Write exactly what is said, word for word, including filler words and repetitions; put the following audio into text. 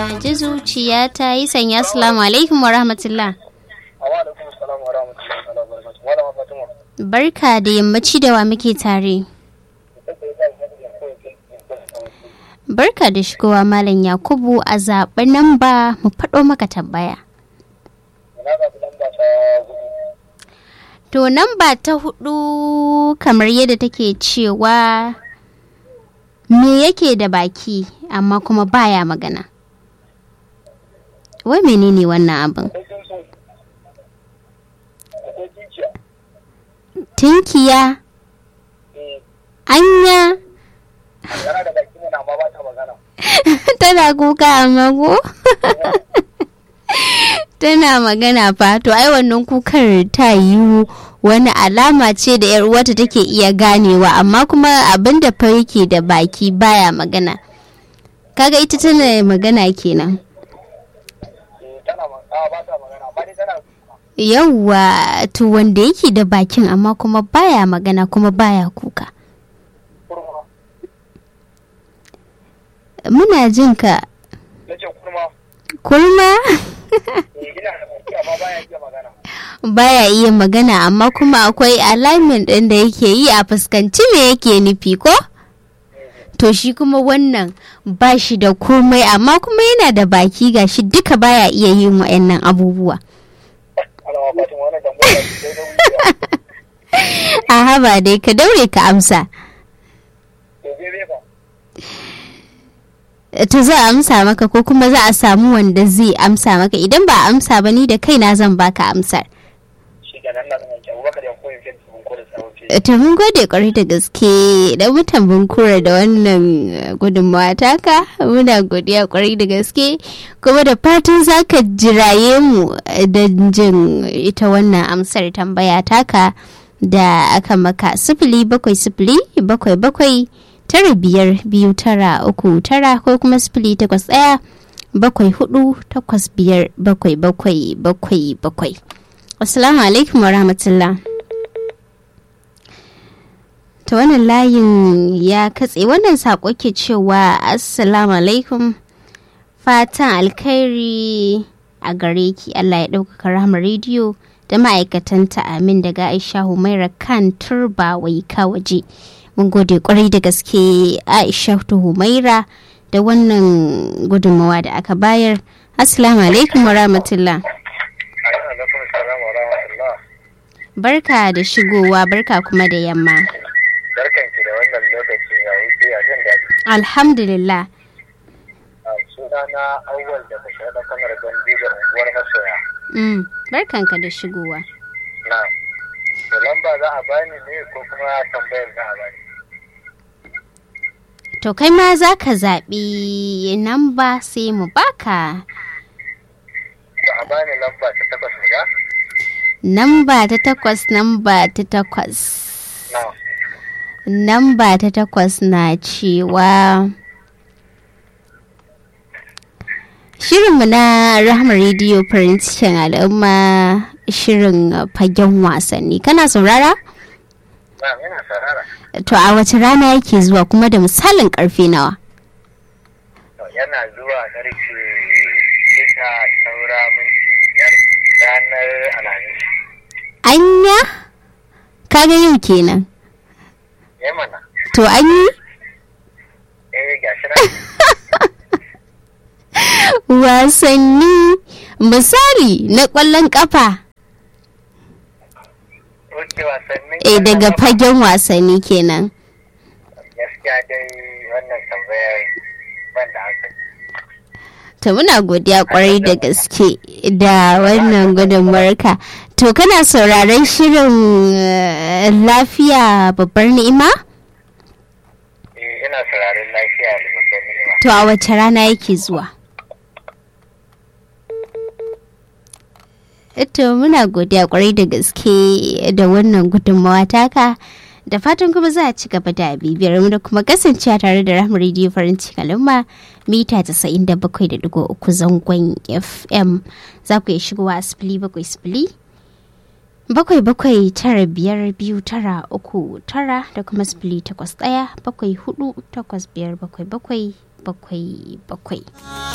ji zuciya ta yi sanya. Assalamu alaikum wa rahmatullah. Barka da yammaci, da wa muke tare. Barka da shigowa Malam Yakubu, a zaɓi namba mu faɗo maka tambaya. To namba ta hudu kamar yadda take cewa me yake da baki amma kuma baya magana. Wai menene wannan abin? Tinkiya? Anya? Tana kuka amma ko? Tana magana fa. To ai wannan kukar ta yi wani alama ce da yar uwata take iya ganewa, amma kuma abinda fa yake da baki baya magana. Kaga ita tana magana kenan. Yawwa, to wanda yake da bakin amma kuma baya magana kuma baya kuka. Muna jin ka. Kurma? Baya iya magana amma kuma akwai alamin ɗin da yake yi a fuskanci me yake nufi ko? To shi kuma wannan ba shi da komai amma kuma yana da baki, gashi duka baya iya yin wa'annan abubuwa. A haba dai, ka daure ka amsa. To za a amsa maka ko kuma za a samu wanda zai amsa maka? Idan ba a amsa ba, ni da kaina zan baka amsar. To mun gode kwarai da gaske da mutan Bunkura da wannan gudunmawa taka. Muna godiya kwarai da gaske, kuma da fatan zaka jiraye mu da jin ita wannan amsar tambaya taka da aka maka. Sifili bakwai sifili bakwai bakwai tara biyar biyu tara uku tara ko kuma sifili takwas ɗaya bakwai hudu takwas biyar bakwai bakwai bakwai bakwai. Assalamu alaikum wa rahmatullah. Ta wannan layin ya katse. Wannan sako ke cewa assalamu alaikum, fatan alkhairi a gare ki, Allah ya ɗaukaka Rahama rediyo da ma'aikatanta, amin, daga Aisha Humaira kan turba waika waje. Mun gode kwarai da gaske Aisha Humaira da wannan gudunmawa da aka bayar. Assalamu alaikum wa rahmatullah. Barka da shigowa, barka kuma da yamma. Barkanki da wannan lokaci, ya wuce a jin daɗi. Alhamdulillah. Sunana Awwal da ka shaɗa kamar gandu da unguwar masoya. Mm, barkanka da shigowa. Na. Da lamba za a bani ne ko kuma tambayar za a bani? To kai ma za ka zaɓi namba sai mu baka. Za a bani lamba ta takwas mu ga? Namba ta takwas, namba ta takwas. Na. Namba ta takwas na cewa shirinmu na Rahama rediyo farin cikin al'umma, shirin fagen wasanni. Kana saurara? Na, yana saurara. To a wace rana yake zuwa kuma da misalin karfe nawa? Yana zuwa karfe shida saura minti biyar ranar Alhamis. Anya? Kaga yau kenan. Eh mana. To an yi? Eh gashi na. Wasanni misali na ƙwallon ƙafa. Oke, wasannin. Eh daga fagen wasanni kenan. Gaskiya dai wannan tambayar ban da haka. To muna godiya kwarai da gaske da wannan gudunmarka. To kana sauraron shirin lafiya babbar ni'ima? Eh ina sauraron lafiya da babbar ni'ima. To a wace rana yake zuwa? To muna godiya kwarai da gaske da wannan gudunmawa taka. Da fatan kuma za a ci gaba da bibiyar mu da kuma kasancewa tare da Rahama rediyo farin cikin al'umma mita casa'in da bakwai da digo uku zangon F M. Za ku iya shigowa a sifili bakwai sifili bakwai bakwai tara biyar biyu tara uku tara da kuma sifili takwas ɗaya bakwai hudu takwas biyar bakwai bakwai bakwai bakwai.